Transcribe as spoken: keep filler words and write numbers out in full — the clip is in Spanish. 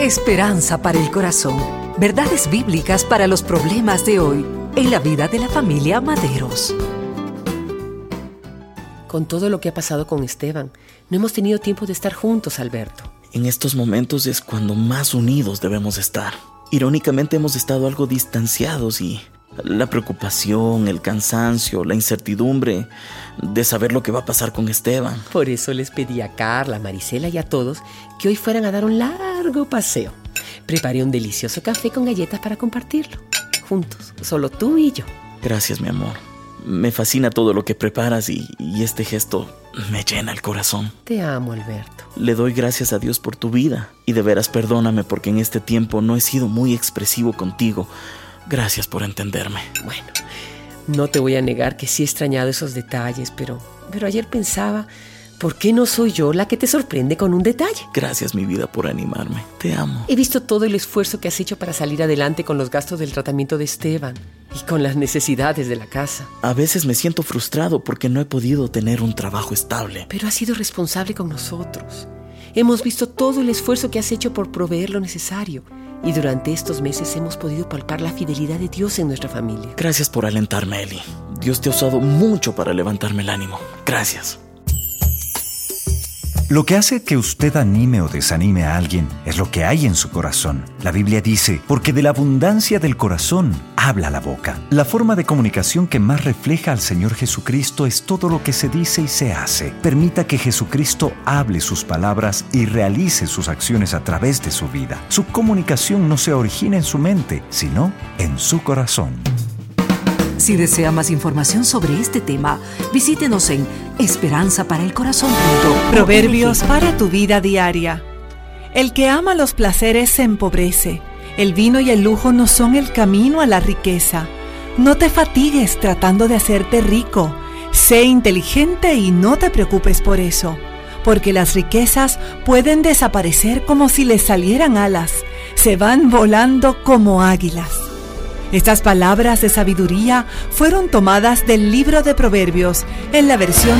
Esperanza para el corazón. Verdades bíblicas para los problemas de hoy en la vida de la familia Maderos. Con todo lo que ha pasado con Esteban, no hemos tenido tiempo de estar juntos, Alberto. En estos momentos es cuando más unidos debemos estar. Irónicamente hemos estado algo distanciados y la preocupación, el cansancio, la incertidumbre de saber lo que va a pasar con Esteban. Por eso les pedí a Carla, a Marisela y a todos que hoy fueran a dar un largo paseo. Preparé un delicioso café con galletas para compartirlo. Juntos, solo tú y yo. Gracias, mi amor. Me fascina todo lo que preparas y, y este gesto me llena el corazón. Te amo, Alberto. Le doy gracias a Dios por tu vida y de veras perdóname porque en este tiempo no he sido muy expresivo contigo. Gracias por entenderme. Bueno, no te voy a negar que sí he extrañado esos detalles, pero, pero ayer pensaba, ¿por qué no soy yo la que te sorprende con un detalle? Gracias, mi vida, por animarme. Te amo. He visto todo el esfuerzo que has hecho para salir adelante con los gastos del tratamiento de Esteban y con las necesidades de la casa. A veces me siento frustrado porque no he podido tener un trabajo estable. Pero has sido responsable con nosotros. Hemos visto todo el esfuerzo que has hecho por proveer lo necesario. Y durante estos meses hemos podido palpar la fidelidad de Dios en nuestra familia. Gracias por alentarme, Eli. Dios te ha usado mucho para levantarme el ánimo. Gracias. Lo que hace que usted anime o desanime a alguien es lo que hay en su corazón. La Biblia dice, porque de la abundancia del corazón habla la boca. La forma de comunicación que más refleja al Señor Jesucristo es todo lo que se dice y se hace. Permita que Jesucristo hable sus palabras y realice sus acciones a través de su vida. Su comunicación no se origina en su mente, sino en su corazón. Si desea más información sobre este tema, visítenos en esperanza para el corazón punto org. Proverbios para tu vida diaria. El que ama los placeres se empobrece. El vino y el lujo no son el camino a la riqueza. No te fatigues tratando de hacerte rico. Sé inteligente y no te preocupes por eso, porque las riquezas pueden desaparecer como si les salieran alas. Se van volando como águilas. Estas palabras de sabiduría fueron tomadas del libro de Proverbios en la versión